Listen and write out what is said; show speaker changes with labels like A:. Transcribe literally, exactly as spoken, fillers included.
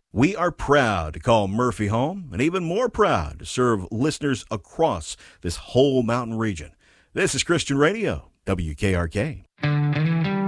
A: We are proud to call Murphy home and even more proud to serve listeners across this whole mountain region. This is Christian Radio, W K R K.